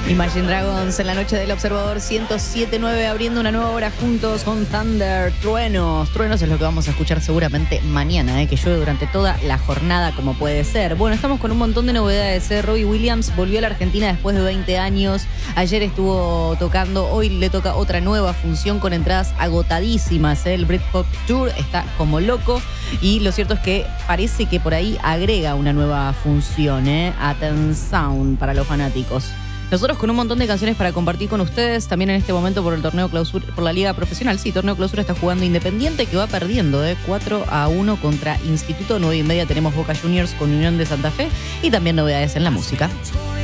Imagine Dragons en la noche del Observador 107.9, abriendo una nueva hora juntos con Thunder, truenos. Truenos es lo que vamos a escuchar seguramente mañana, que llueve durante toda la jornada como puede ser. Bueno, estamos con un montón de novedades. Robbie Williams volvió a la Argentina después de 20 años. Ayer estuvo tocando, hoy le toca otra nueva función con entradas agotadísimas. El Britpop Tour está como loco y lo cierto es que parece que por ahí agrega una nueva función, Athens Sound para los fanáticos. Nosotros con un montón de canciones para compartir con ustedes, también en este momento por el torneo clausura, por la Liga Profesional. Sí, torneo clausura está jugando Independiente, que va perdiendo 4-1 contra Instituto. 9:30 tenemos Boca Juniors con Unión de Santa Fe y también novedades en la música.